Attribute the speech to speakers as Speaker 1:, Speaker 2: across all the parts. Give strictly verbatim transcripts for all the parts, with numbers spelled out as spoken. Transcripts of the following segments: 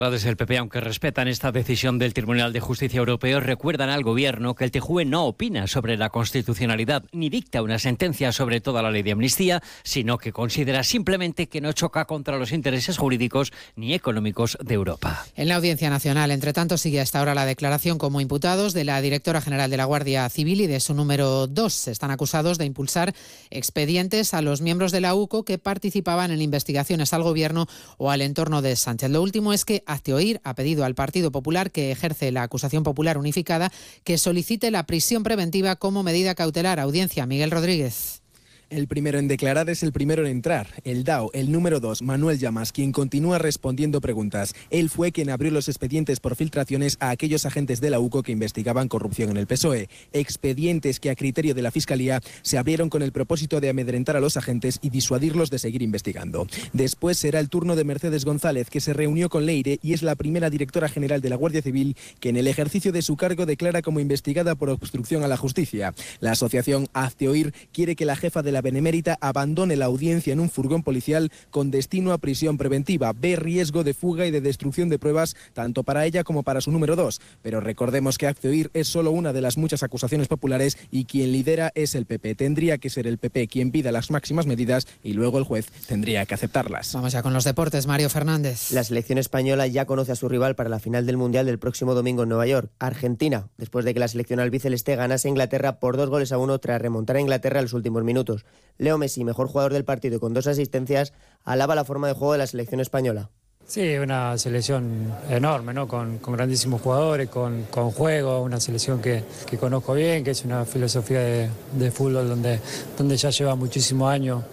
Speaker 1: Desde el P P, aunque respetan esta decisión del Tribunal de Justicia Europeo, recuerdan al Gobierno que el T J U E no opina sobre la constitucionalidad ni dicta una sentencia sobre toda la ley de amnistía, sino que considera simplemente que no choca contra los intereses jurídicos ni económicos de Europa.
Speaker 2: En la Audiencia Nacional, entre tanto, sigue hasta ahora la declaración como imputados de la directora general de la Guardia Civil y de su número dos. Están acusados de impulsar expedientes a los miembros de la U C O que participaban en investigaciones al Gobierno o al entorno de Sánchez. Lo último es que Hazte Oír ha pedido al Partido Popular, que ejerce la acusación popular unificada, que solicite la prisión preventiva como medida cautelar. Audiencia, Miguel Rodríguez.
Speaker 3: El primero en declarar es el primero en entrar. El D A O, el número dos, Manuel Llamas, quien continúa respondiendo preguntas. Él fue quien abrió los expedientes por filtraciones a aquellos agentes de la U C O que investigaban corrupción en el P S O E. Expedientes que, a criterio de la Fiscalía, se abrieron con el propósito de amedrentar a los agentes y disuadirlos de seguir investigando. Después será el turno de Mercedes González, que se reunió con Leire y es la primera directora general de la Guardia Civil que en el ejercicio de su cargo declara como investigada por obstrucción a la justicia. La asociación Hazte Oír quiere que la jefa de la Benemérita abandone la audiencia en un furgón policial con destino a prisión preventiva. Ve riesgo de fuga y de destrucción de pruebas tanto para ella como para su número dos. Pero recordemos que Hazte Oír es solo una de las muchas acusaciones populares y quien lidera es el P P. Tendría que ser el P P quien pida las máximas medidas y luego el juez tendría que aceptarlas.
Speaker 2: Vamos ya con los deportes. Mario Fernández.
Speaker 4: La selección española ya conoce a su rival para la final del Mundial del próximo domingo en Nueva York, Argentina, después de que la selección albiceleste ganase a Inglaterra por dos goles a uno tras remontar a Inglaterra en los últimos minutos. Leo Messi, mejor jugador del partido y con dos asistencias, alaba la forma de juego de la selección española.
Speaker 5: Sí, una selección enorme, ¿no? Con, con grandísimos jugadores, con, con juego, una selección que, que conozco bien, que es una filosofía de, de fútbol donde, donde ya lleva muchísimos años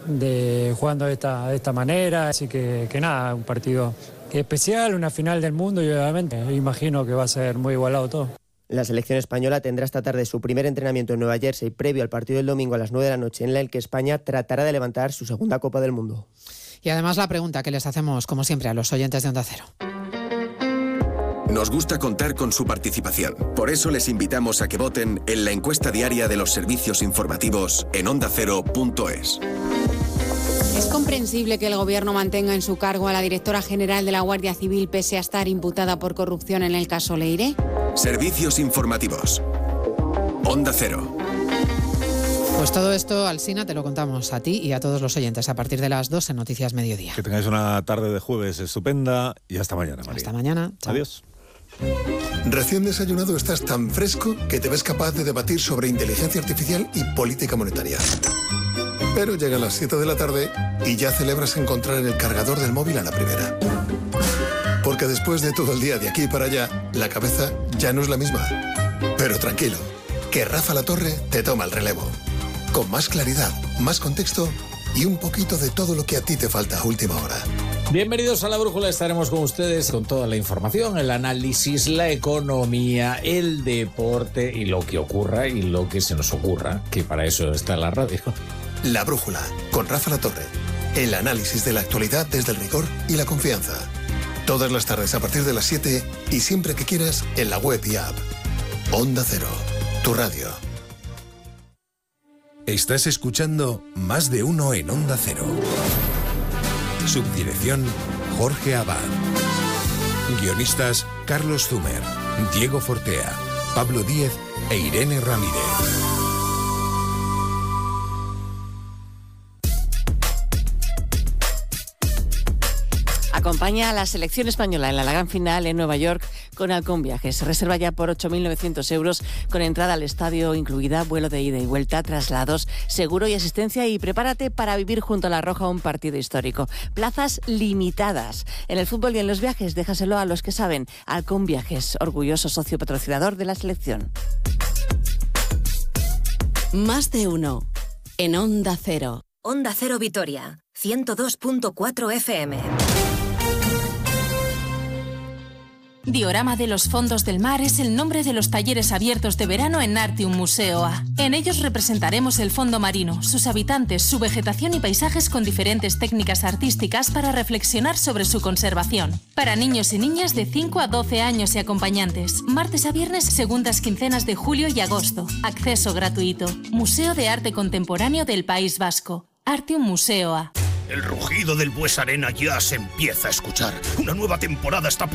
Speaker 5: de, jugando de esta, de esta manera. Así que, que nada, un partido especial, una final del mundo y obviamente imagino que va a ser muy igualado todo.
Speaker 4: La selección española tendrá esta tarde su primer entrenamiento en Nueva Jersey previo al partido del domingo a las nueve de la noche, en el que España tratará de levantar su segunda Copa del Mundo.
Speaker 2: Y además la pregunta que les hacemos, como siempre, a los oyentes de Onda Cero.
Speaker 6: Nos gusta contar con su participación. Por eso les invitamos a que voten en la encuesta diaria de los servicios informativos en onda cero punto es.
Speaker 7: ¿Es comprensible que el Gobierno mantenga en su cargo a la directora general de la Guardia Civil pese a estar imputada por corrupción en el caso Leire?
Speaker 6: Servicios informativos. Onda Cero.
Speaker 2: Pues todo esto, Alsina, te lo contamos a ti y a todos los oyentes a partir de las dos en Noticias Mediodía.
Speaker 8: Que tengáis una tarde de jueves estupenda y hasta mañana, María.
Speaker 2: Hasta mañana. Chao.
Speaker 8: Adiós.
Speaker 9: Recién desayunado estás tan fresco que te ves capaz de debatir sobre inteligencia artificial y política monetaria. Pero llegan las siete de la tarde y ya celebras encontrar el cargador del móvil a la primera. Porque después de todo el día de aquí para allá, la cabeza ya no es la misma. Pero tranquilo, que Rafa La Torre te toma el relevo. Con más claridad, más contexto y un poquito de todo lo que a ti te falta a última hora.
Speaker 10: Bienvenidos a La Brújula, estaremos con ustedes con toda la información, el análisis, la economía, el deporte y lo que ocurra y lo que se nos ocurra, que para eso está la radio.
Speaker 9: La Brújula, con Rafa La Torre. El análisis de la actualidad desde el rigor y la confianza. Todas las tardes a partir de las siete y siempre que quieras en la web y app. Onda Cero, tu radio.
Speaker 11: Estás escuchando Más de Uno en Onda Cero. Subdirección Jorge Abad. Guionistas Carlos Zumer, Diego Fortea, Pablo Díez e Irene Ramírez.
Speaker 12: Acompaña a la selección española en la gran final en Nueva York con Halcón Viajes. Reserva ya por ocho mil novecientos euros con entrada al estadio incluida, vuelo de ida y vuelta, traslados, seguro y asistencia, y prepárate para vivir junto a La Roja un partido histórico. Plazas limitadas. En el fútbol y en los viajes, déjaselo a los que saben. Halcón Viajes, orgulloso socio patrocinador de la selección.
Speaker 13: Más de uno en Onda Cero.
Speaker 14: Onda Cero Vitoria, ciento dos punto cuatro F M.
Speaker 15: Diorama de los Fondos del Mar es el nombre de los talleres abiertos de verano en Artium Museo A. En ellos representaremos el fondo marino, sus habitantes, su vegetación y paisajes con diferentes técnicas artísticas para reflexionar sobre su conservación. Para niños y niñas de cinco a doce años y acompañantes. Martes a viernes, segundas quincenas de julio y agosto. Acceso gratuito. Museo de Arte Contemporáneo del País Vasco. Artium Museo A.
Speaker 16: El rugido del Bues Arena ya se empieza a escuchar. Una nueva temporada está